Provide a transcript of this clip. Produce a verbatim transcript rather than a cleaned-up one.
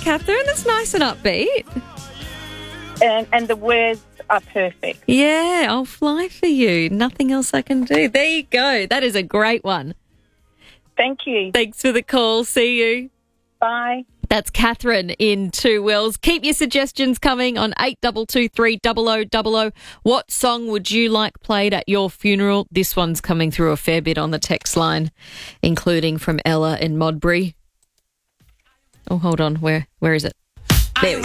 Catherine. That's nice and upbeat. And, and the words are perfect. Yeah, I'll fly for you. Nothing else I can do. There you go. That is a great one. Thank you. Thanks for the call. See you. Bye. That's Catherine in Two Wells. Keep your suggestions coming on eight two two three, double oh double oh. What song would you like played at your funeral? This one's coming through a fair bit on the text line, including from Ella in Modbury. Oh, hold on. Where, where is it?